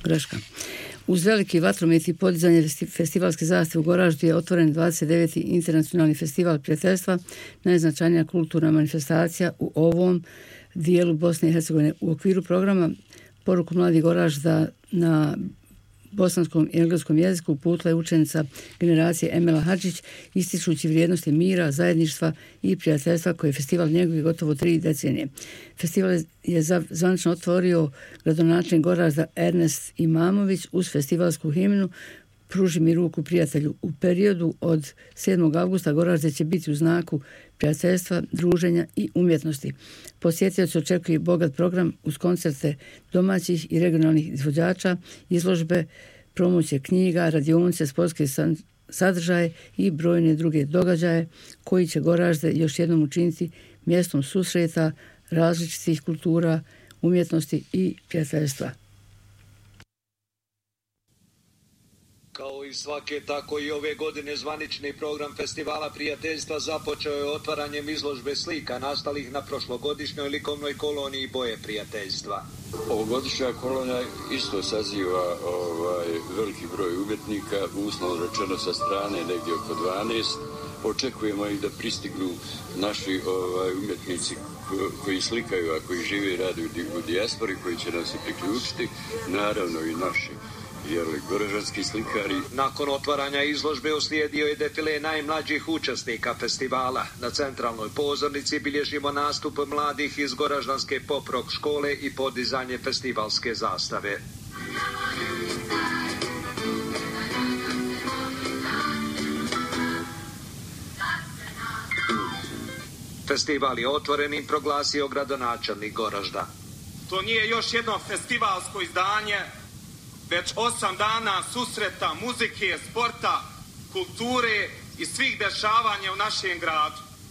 greška. Uz veliki vatromet i podizanje festivalske zastave u Goraždu je otvoren 29. internacionalni festival prijateljstva, najznačajnija kulturna manifestacija u ovom dijelu Bosne i Hercegovine. U okviru programa Poruku mladih Goražda na bosanskom i engleskom jeziku uputila je učenica generacije Emela Hadžić, ističući vrijednosti mira, zajedništva i prijateljstva koje festival njeguje gotovo 3 decenije. Festival je zvanično otvorio gradonačelnik Goražda Ernest Imamović uz festivalsku himnu Pruži mi ruku prijatelju. U periodu od 7. augusta Goražde će biti u znaku prijateljstva, druženja i umjetnosti. Posjetioci očekuje bogat program uz koncerte domaćih i regionalnih izvođača, izložbe, promocije knjiga, radionice, sportske sadržaje i brojne druge događaje koji će Goražde još jednom učiniti mjestom susreta različitih kultura, umjetnosti i prijateljstva. Kao i svake, tako i ove godine zvanični program Festivala prijateljstva započeo je otvaranjem izložbe slika nastalih na prošlogodišnjoj likovnoj koloniji Boje prijateljstva. Ovogodišnja kolonija isto saziva veliki broj umjetnika, uslovno rečeno sa strane negdje oko 12. Očekujemo i da pristignu naši umjetnici koji slikaju, a koji žive i rade u dijaspori, koji će nam se priključiti, naravno i naši goražanski slikari. Nakon otvaranja izložbe uslijedio je defile najmlađih učesnika festivala. Na centralnoj pozornici bilježimo nastup mladih iz goraždanske pop rock škole i podizanje festivalske zastave. Festival je otvorenim proglasio gradonačelnik Goražda. To nije još jedno festivalsko izdanje, već 8 dana susreta, muzike, sporta, kulture i svih dešavanja u našem gradu.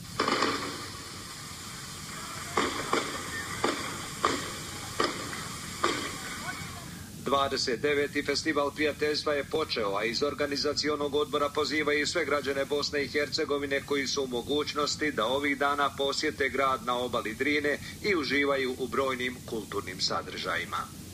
Deveti festival prijateljstva je počeo, a iz organizacionog odbora pozivaju sve građane Bosne i Hercegovine koji su u mogućnosti da ovih dana posjete grad na obali Drine i uživaju u brojnim kulturnim sadržajima.